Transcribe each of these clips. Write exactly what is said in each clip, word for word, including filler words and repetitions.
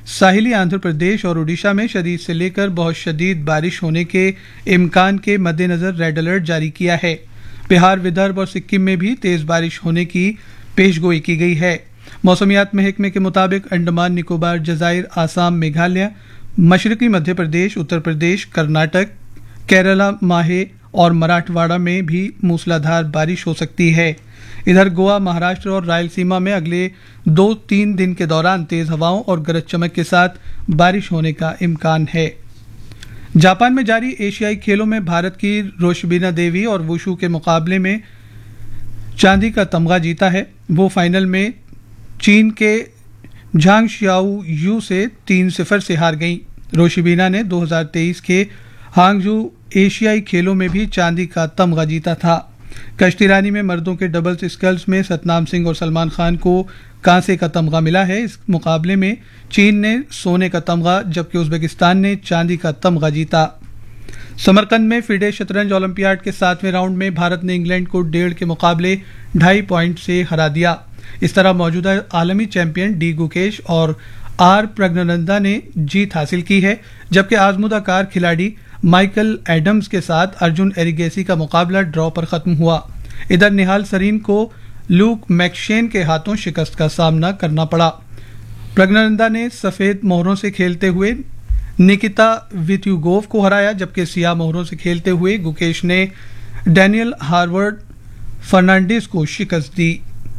साहिली आंध्र प्रदेश और उड़ीसा में शदीद से लेकर बहुत शदीद बारिश होने के इम्कान के मद्देनजर रेड अलर्ट जारी किया है। बिहार, विदर्भ और सिक्किम में भी तेज बारिश होने की पेशगोई की गई है। मौसमियात महकमे के मुताबिक अंडमान निकोबार, जजायर, आसाम, मेघालय, मशरकी मध्य प्रदेश, उत्तर प्रदेश, कर्नाटक, केरला, माहे और मराठवाड़ा में भी मूसलाधार बारिश हो सकती है। इधर गोवा, महाराष्ट्र और रायलसीमा में अगले दो तीन दिन के दौरान तेज हवाओं और गरज चमक के साथ बारिश होने का इम्कान है। जापान में जारी एशियाई खेलों में भारत की रोशबीना देवी और वुशु के मुकाबले में चांदी का तमगा जीता है। वो फाइनल में चीन के झांग शियाओ यू से तीन सिफर से हार गईं। रोशबीना ने दो हज़ार तेईस के हांगजू एशियाई खेलों में भी चांदी का तमगा जीता था। कश्तीरानी में मर्दों के डबल्स स्कल्स में सतनाम सिंह और सलमान खान को कांसे का तमगा मिला है। इस मुकाबले में चीन ने सोने का तमगा जबकि उज्बेकिस्तान ने चांदी का तमगा जीता। समरकंद में फिडे शतरंज ओलंपियाड के सातवें राउंड में भारत ने इंग्लैंड को डेढ़ के मुकाबले ढाई पॉइंट से हरा दिया। इस तरह मौजूदा आलमी चैंपियन डी गुकेश और आर प्रज्ञानंदा ने जीत हासिल की है, जबकि आजमुदा कार खिलाड़ी माइकल एडम्स के साथ अर्जुन एरिगेसी का मुकाबला ड्रॉ पर खत्म हुआ। इधर निहाल सरीन को लूक मैक्शेन के हाथों शिकस्त का सामना करना पड़ा। प्रज्ञानंदा ने सफेद मोहरों से खेलते हुए निकिता वित्युगोव को हराया, जबकि सियाह मोहरों से खेलते हुए गुकेश ने डैनियल हार्वर्ड फर्नांडिस को शिकस्त दी।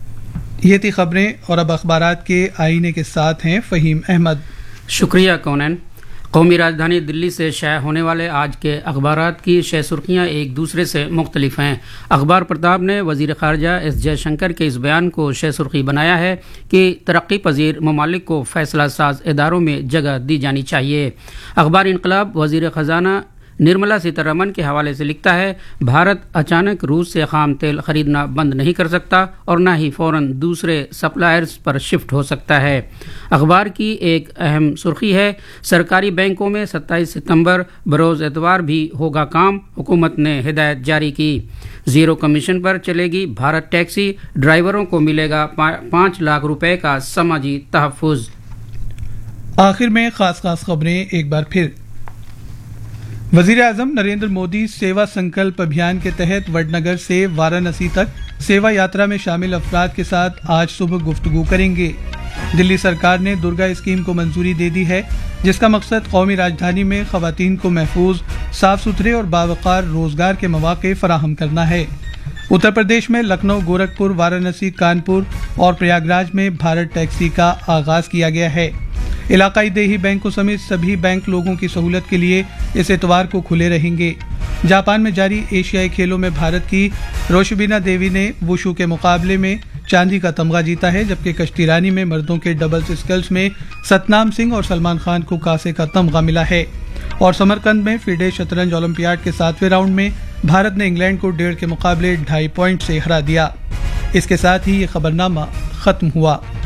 ये थी खबरें और अब अखबारात के आईने के साथ हैं फ़हीम अहमद। शुक्रिया कौनैन। कौमी राजधानी दिल्ली से शाया होने वाले आज के अखबारात की शह सुर्खियाँ एक दूसरे से मुख्तलिफ हैं। अखबार प्रताप ने वज़ीर ख़ारजा एस जयशंकर के इस बयान को शह सुर्खी बनाया है कि तरक्की पजीर ममालिक को फैसला साज इदारों में जगह दी जानी चाहिए। अखबार इनकलाब वज़ीर ख़जाना निर्मला सीतारमन के हवाले से लिखता है, भारत अचानक रूस से खाम तेल खरीदना बंद नहीं कर सकता और न ही फौरन दूसरे सप्लायर्स पर शिफ्ट हो सकता है। अखबार की एक अहम सुर्खी है, सरकारी बैंकों में सत्ताईस सितंबर बरोज़ एतवार भी होगा काम, हुकूमत ने हिदायत जारी की। जीरो कमीशन पर चलेगी भारत टैक्सी, ड्राइवरों को मिलेगा पाँच लाख रुपए का समाजी तहफ़्फ़ुज़। आखिर में खास खास खबरें एक बार फिर। वजीर आजम नरेंद्र मोदी सेवा संकल्प अभियान के तहत वडनगर से वाराणसी तक सेवा यात्रा में शामिल अफराद के साथ आज सुबह गुफ्तगू करेंगे। दिल्ली सरकार ने दुर्गा स्कीम को मंजूरी दे दी है, जिसका मकसद कौमी राजधानी में खवातीन को महफूज, साफ सुथरे और बावकार रोजगार के मौके फराहम करना है। उत्तर प्रदेश में लखनऊ, गोरखपुर, वाराणसी, कानपुर और प्रयागराज में भारत टैक्सी का आगाज किया गया है। इलाकाई देही बैंकों समेत सभी बैंक लोगों की सहूलत के लिए इस एतवार को खुले रहेंगे। जापान में जारी एशियाई खेलों में भारत की रोशबीना देवी ने वुशु के मुकाबले में चांदी का तमगा जीता है, जबकि कश्तीरानी में मर्दों के डबल्स स्कल्स में सतनाम सिंह और सलमान खान को कांसे का तमगा मिला है। और समरकंद में फिडे शतरंज ओलंपियाड के सातवें राउंड में भारत ने इंग्लैंड को डेढ़ के मुकाबले ढाई पॉइंट से हरा दिया। इसके साथ ही ये खबरनामा खत्म हुआ।